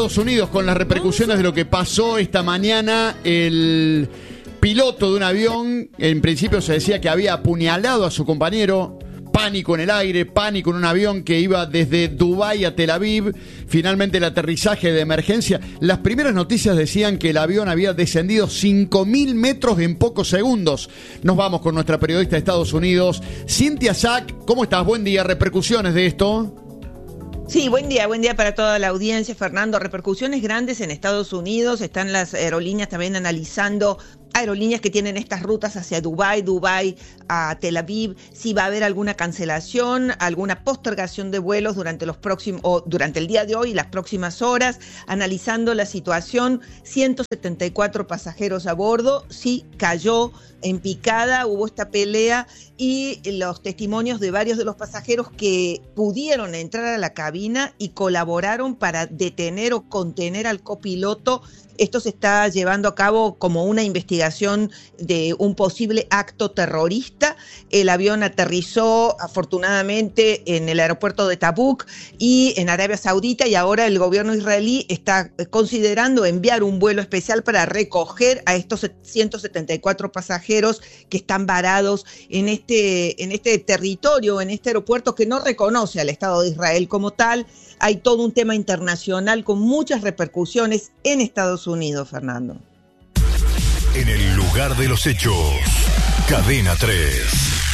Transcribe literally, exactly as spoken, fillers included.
Estados Unidos, con las repercusiones de lo que pasó esta mañana, el piloto de un avión, en principio se decía que había apuñalado a su compañero. Pánico en el aire, pánico en un avión que iba desde Dubái a Tel Aviv. Finalmente el aterrizaje de emergencia. Las primeras noticias decían que el avión había descendido cinco mil metros en pocos segundos. Nos vamos con nuestra periodista de Estados Unidos, Cintia Sack. ¿Cómo estás? Buen día. ¿Repercusiones de esto? Sí, buen día, buen día para toda la audiencia, Fernando. Repercusiones grandes en Estados Unidos. Están las aerolíneas también analizando aerolíneas que tienen estas rutas hacia Dubái, Dubái a Tel Aviv, si va a haber alguna cancelación, alguna postergación de vuelos durante los próximos o durante el día de hoy y las próximas horas, analizando la situación. ciento setenta y cuatro pasajeros a bordo, sí cayó en picada, hubo esta pelea y los testimonios de varios de los pasajeros que pudieron entrar a la cabina y colaboraron para detener o contener al copiloto. Esto se está llevando a cabo como una investigación de un posible acto terrorista. El avión aterrizó afortunadamente en el aeropuerto de Tabuk y en Arabia Saudita, y ahora el gobierno israelí está considerando enviar un vuelo especial para recoger a estos ciento setenta y cuatro pasajeros que están varados en este, en este territorio, en este aeropuerto que no reconoce al Estado de Israel como tal. Hay todo un tema internacional con muchas repercusiones en Estados Unidos, Fernando. En el lugar de los hechos, Cadena tres.